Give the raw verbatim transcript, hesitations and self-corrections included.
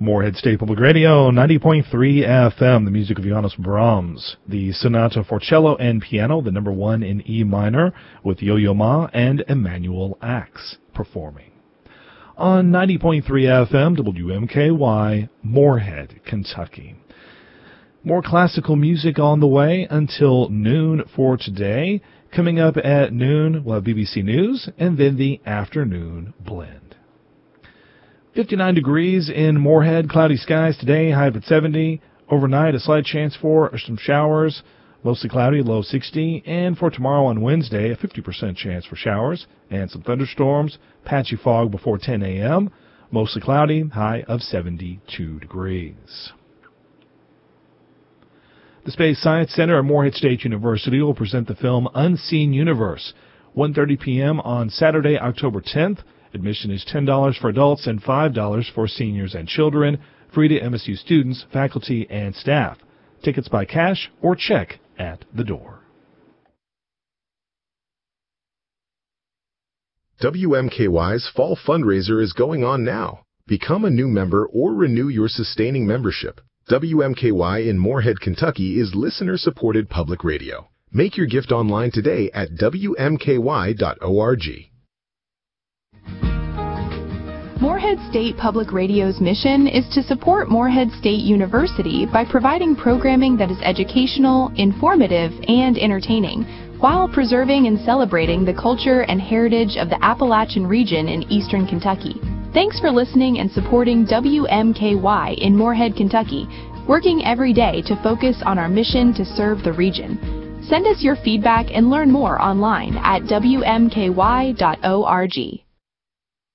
Morehead State Public Radio, ninety point three F M, the music of Johannes Brahms, the Sonata for Cello and Piano, the number one in E minor, with Yo-Yo Ma and Emanuel Axe performing. On ninety point three F M, W M K Y, Morehead, Kentucky. More classical music on the way until noon for today. Coming up at noon, we'll have B B C News and then the afternoon blend. fifty-nine degrees in Morehead, cloudy skies today, high up at seventy. Overnight, a slight chance for some showers, mostly cloudy, low sixty. And for tomorrow on Wednesday, a fifty percent chance for showers and some thunderstorms, patchy fog before ten a.m., mostly cloudy, high of seventy-two degrees. The Space Science Center at Morehead State University will present the film Unseen Universe, one thirty p.m. on Saturday, October tenth. Admission is ten dollars for adults and five dollars for seniors and children, free to M S U students, faculty, and staff. Tickets by cash or check at the door. W M K Y's Fall Fundraiser is going on now. Become a new member or renew your sustaining membership. W M K Y in Morehead, Kentucky is listener-supported public radio. Make your gift online today at W M K Y dot org. Morehead State Public Radio's mission is to support Morehead State University by providing programming that is educational, informative, and entertaining, while preserving and celebrating the culture and heritage of the Appalachian region in eastern Kentucky. Thanks for listening and supporting W M K Y in Morehead, Kentucky, working every day to focus on our mission to serve the region. Send us your feedback and learn more online at W M K Y dot org.